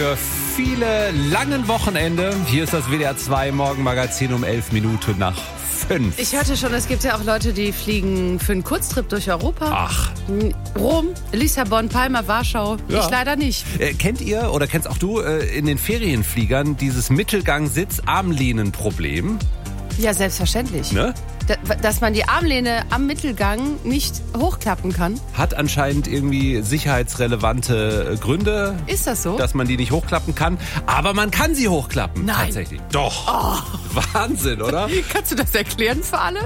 für viele langen Wochenende. Hier ist das WDR 2 Morgenmagazin um 11 Minuten nach 5. Ich hörte schon, es gibt ja auch Leute, die fliegen für einen Kurztrip durch Europa. Ach. Rom, Lissabon, Palma, Warschau. Ja. Ich leider nicht. Kennt ihr oder kennst auch du in den Ferienfliegern dieses Mittelgang-Sitz-Armlehnen-Problem? Ja, selbstverständlich. Ne? Dass man die Armlehne am Mittelgang nicht hochklappen kann. Hat anscheinend irgendwie sicherheitsrelevante Gründe. Ist das so? Dass man die nicht hochklappen kann. Aber man kann sie hochklappen. Nein. Tatsächlich. Doch. Oh. Wahnsinn, oder? Kannst du das erklären für alle?